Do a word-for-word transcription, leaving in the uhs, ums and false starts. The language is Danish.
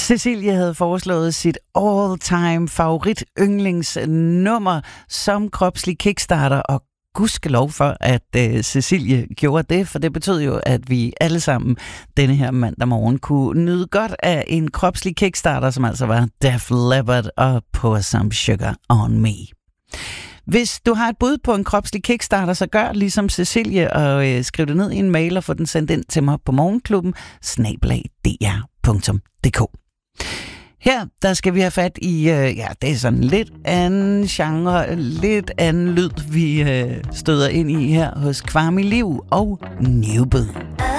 Cecilie havde foreslået sit all-time favorit yndlingsnummer som kropslig kickstarter, og gudskelov for, at øh, Cecilie gjorde det, for det betød jo, at vi alle sammen denne her mandag morgen kunne nyde godt af en kropslig kickstarter, som altså var Def Leppard og Pour Some Sugar On Me. Hvis du har et bud på en kropslig kickstarter, så gør ligesom Cecilie og øh, skriv det ned i en mail og få den sendt ind til mig på morgenklubben snabel-a d r punktum d k. Her, der skal vi have fat i, øh, ja, det er sådan lidt anden genre, lidt anden lyd, vi øh, støder ind i her hos Kvarmi Liv og Newbed.